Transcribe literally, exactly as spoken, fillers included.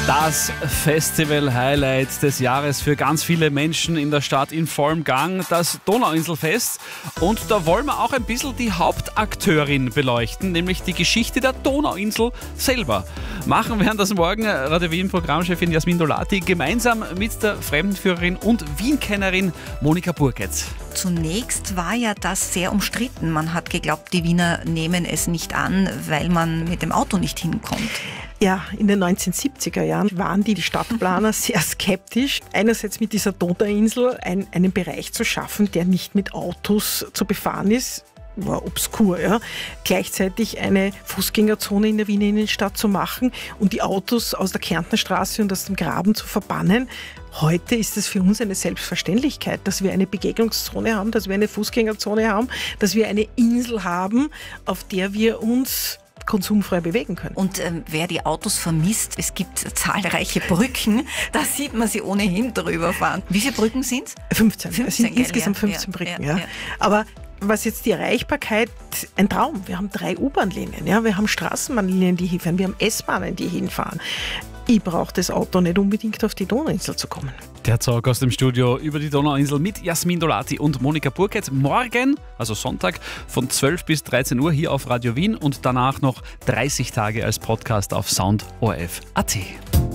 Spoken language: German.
Das Festival-Highlight des Jahres für ganz viele Menschen in der Stadt in vollem Gang, das Donauinselfest. Und da wollen wir auch ein bisschen die Hauptakteurin beleuchten, nämlich die Geschichte der Donauinsel selber. Machen werden das morgen Radio Wien-Programmchefin Jasmin Dolati gemeinsam mit der Fremdenführerin und Wien-Kennerin Monika Burketz. Zunächst war ja das sehr umstritten. Man hat geglaubt, die Wiener nehmen es nicht an, weil man mit dem Auto nicht hinkommt. Ja, in den neunzehnhundert-siebziger Jahren waren die Stadtplaner sehr skeptisch. Einerseits mit dieser Donauinsel ein, einen Bereich zu schaffen, der nicht mit Autos zu befahren ist, war obskur. Ja. Gleichzeitig eine Fußgängerzone in der Wiener Innenstadt zu machen und die Autos aus der Kärntner Straße und aus dem Graben zu verbannen. Heute ist es für uns eine Selbstverständlichkeit, dass wir eine Begegnungszone haben, dass wir eine Fußgängerzone haben, dass wir eine Insel haben, auf der wir uns konsumfrei bewegen können. Und ähm, wer die Autos vermisst, es gibt zahlreiche Brücken, da sieht man sie ohnehin drüber fahren. Wie viele Brücken sind es? fünfzehn. Es sind gell, insgesamt ja, fünfzehn ja, Brücken. ja, Ja. ja. Aber was jetzt die Erreichbarkeit, ein Traum. Wir haben drei U-Bahn-Linien, ja? Wir haben Straßenbahnlinien, die hinfahren, wir haben S-Bahnen, die hinfahren. Ich brauche das Auto nicht unbedingt auf die Donauinsel zu kommen. Der Talk aus dem Studio über die Donauinsel mit Jasmin Dolati und Monika Burketz. Morgen, also Sonntag, von zwölf bis dreizehn Uhr hier auf Radio Wien und danach noch dreißig Tage als Podcast auf Sound O R F Punkt A T.